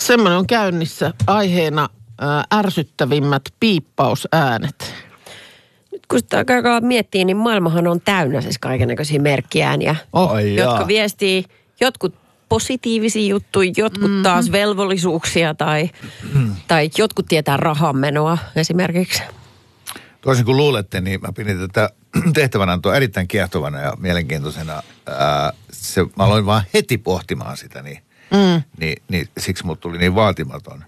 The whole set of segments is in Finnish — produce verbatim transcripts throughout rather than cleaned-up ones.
Semmoinen on käynnissä aiheena ää, ärsyttävimmät piippausäänet. Nyt kun sitä aikaa miettii, niin maailmahan on täynnä siis kaikennäköisiä merkkiääniä, Oh, jotka viestii jotkut positiivisia juttuja, jotkut mm-hmm. taas velvollisuuksia tai, mm. tai jotkut tietää rahanmenoa esimerkiksi. Toisin kuin luulette, niin mä pidin tätä tehtävänantoa erittäin kiehtovana ja mielenkiintoisena. Ää, se, mä aloin vaan heti pohtimaan sitä, niin, mm. niin, niin siksi mut tuli niin vaatimaton.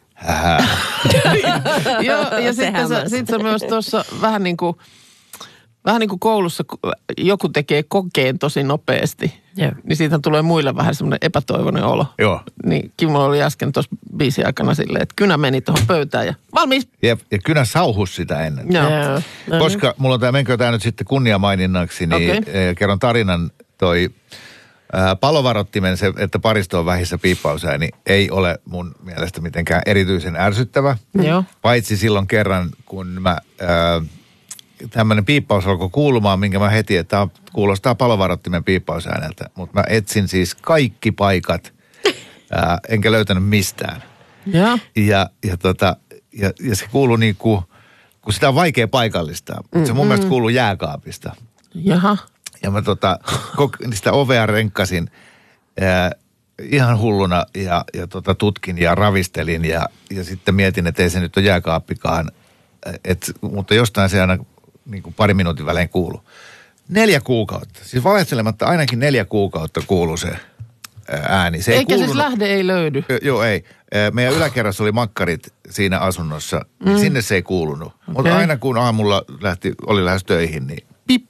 Joo, ja sitten sä, sit sä myös tuossa vähän niin kuin, vähän niin kuin koulussa, kun joku tekee kokeen tosi nopeasti, yeah. niin siitä tulee muille vähän semmoinen epätoivoinen olo. Joo. Niin Kimmo oli äsken tuossa biisin aikana silleen, että kynä meni tuohon pöytään ja valmis. Ja, ja kynä sauhus sitä ennen. Joo. Yeah. Koska mulla on tämä, menkö tämä nyt sitten kunniamaininnaksi, niin okay. kerron tarinan toi ää, palovarottimen, se, että paristo on vähissä piippausääni, ei ole mun mielestä mitenkään erityisen ärsyttävä. Joo. Paitsi silloin kerran, kun mä... Ää, tämmöinen piippaus alkoi kuulumaan, minkä mä heti, että tämä kuulostaa palovarottimen piippausääneltä. Mutta mä etsin siis kaikki paikat, ää, enkä löytänyt mistään. Ja, ja, ja, tota, ja, ja se kuului niin kuin, kun sitä on vaikea paikallistaa. Mm-hmm. Se mun mielestä kuuluu jääkaapista. Jaha. Ja mä tota, kok- sitä ovea renkkasin ää, ihan hulluna ja, ja tota, tutkin ja ravistelin. Ja, ja sitten mietin, että ei se nyt ole jääkaappikaan. Et, mutta jostain se aina niin kuin pari minuutin välein kuulu. Neljä kuukautta. Siis valehtelematta ainakin neljä kuukautta kuuluu se ääni. Se ei Eikä kuulunut. siis lähde ei löydy. Joo, ei. Meidän yläkerrassa oli makkarit siinä asunnossa. Mm. Sinne se ei kuulunut. Okay. Mutta aina kun aamulla lähti, oli lähes töihin, niin pip.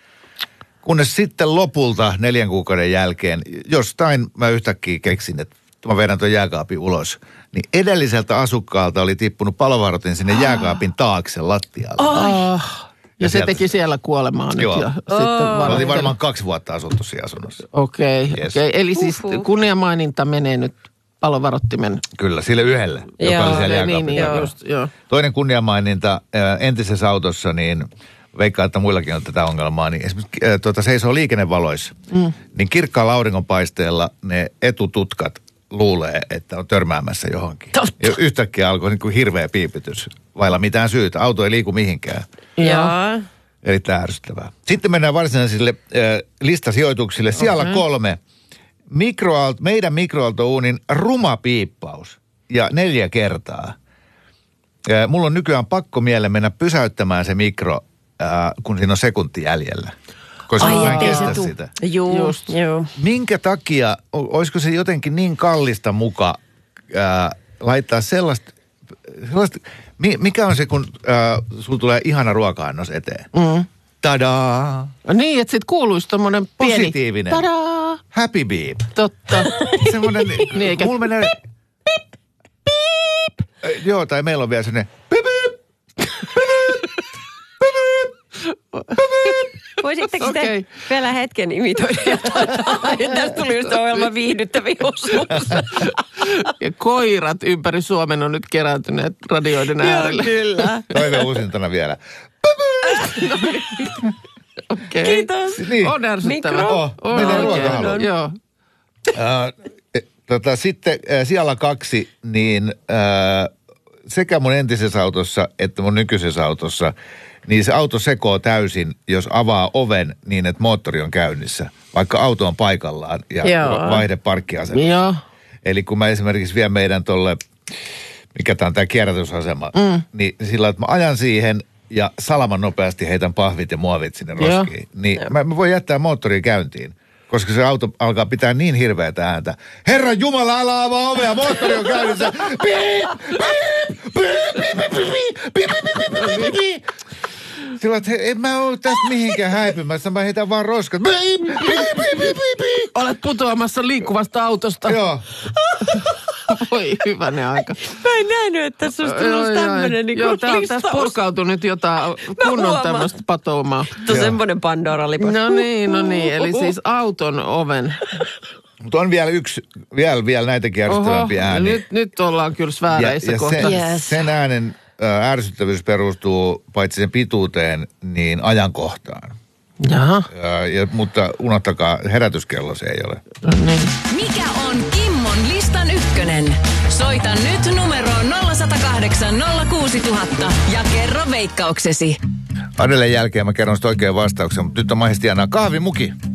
Kunnes sitten lopulta neljän kuukauden jälkeen jostain mä yhtäkkiä keksin, että mä vedän tuon jääkaapin ulos. Niin edelliseltä asukkaalta oli tippunut palovarotin sinne oh. jääkaapin taakse lattialle. Oh. Ja, ja se sieltä... teki siellä kuolemaa nyt. Joo. Ja oh. sitten oli varmaan kaksi vuotta asuttu siinä asunnossa. Okei, okay, yes. okay. Eli siis kunniamaininta menee nyt palovarottimen. Kyllä, sille yhdelle, joka joo, oli siellä jääkaapin. Niin, niin, joo. Just, joo. Toinen kunniamaininta entisessä autossa, niin veikkaan, että muillakin on tätä ongelmaa, niin esimerkiksi tuota, seisoo liikennevaloissa, mm. niin kirkkaalla auringonpaisteella ne etututkat luulee, että on törmäämässä johonkin. Totta. Ja yhtäkkiä alkoi niin kuin hirveä piipitys, vailla mitään syytä. Auto ei liiku mihinkään. Joo. Erittäin ärsyttävää. Sitten mennään varsinaisille äh, listasijoituksille. Siellä okay. kolme. Mikroaalto, meidän mikroaaltouunin ruma piippaus. Ja neljä kertaa. Äh, mulla on nykyään pakko mieleen mennä pysäyttämään se mikro, äh, kun siinä on sekunti jäljellä. Koska mä en kestä sitä. Joo, just. Joo. Minkä takia, olisiko se jotenkin niin kallista muka ää, laittaa sellaista, sellaista, mikä on se, kun ää, sulla tulee ihana ruoka-annos eteen? Mm. Tadaa! Niin, että sit kuuluisi tommonen pieni... Positiivinen. Tadaa! Happy beep. Totta. Semmoinen, niin, eikä... mulla menee... Piip, piip. Joo, tai meillä on vielä semmoinen... Piip, piip, Voisitteko okay. te vielä hetken imitoida jotain? Tästä tuli just ohjelman viihdyttäviä osuus. Ja koirat ympäri Suomen on nyt kerääntyneet radioiden äärelle. Joo, kyllä. Toive uusintana vielä. Okei. Kiitos. Niin. On ärsyttävä. Oh, menee ruokahaluun. Joo. Äh, tota, sitten äh, siellä kaksi, niin äh, sekä mun entisessä autossa että mun nykyisessä autossa, niin se auto sekoo täysin, jos avaa oven niin, että moottori on käynnissä, vaikka auto on paikallaan ja Joo. vaihde parkkiasemassa. Joo. Eli kun mä esimerkiksi vien meidän tolle, mikä tää on tää kierrätysasema, mm. niin sillä että mä ajan siihen ja salaman nopeasti heitän pahvit ja muovit sinne roskiin. Joo. Niin mä, mä voin jättää moottoria käyntiin, koska se auto alkaa pitää niin hirveätä ääntä. Herran Jumala, älä avaa ovea, moottori on käynnissä. Piip, piip, piip, piip, piip, piip, piip, piip, piip. Sillä että en mä ole tästä mihinkään häipymässä, mä heitän vaan roskat. Piip, piip, piip, piip, piip. Olet putoamassa liikkuvasta autosta. Joo. Voi hyvänen aika. Mä en nähnyt, että tässä olisi tullut tämmöinen niin Joo, tää, tässä purkautui nyt jotain kunnon tämmöistä patoumaa. Tuo on semmoinen Pandora-lipas. No niin, no niin. Eli siis auton oven. Mutta on vielä yksi, vielä, vielä näitäkin ärsyttävämpiä ääniä. Nyt, nyt ollaan kyllä sfääreissä ja, ja kohta. Sen, yes. sen äänen ä, ärsyttävyys perustuu paitsi sen pituuteen, niin ajankohtaan. Jaha. Ja, ja, mutta unohtakaa, herätyskello se ei ole. No niin. Mikä on Kimmon listan ykkönen? Soita nyt numeroon nolla yksi nolla kahdeksan nolla kuusi nolla nolla nolla ja kerro veikkauksesi. Adelen jälkeen mä kerron sitä oikean vastauksen, mutta nyt on mahdollisesti Kahvimuki.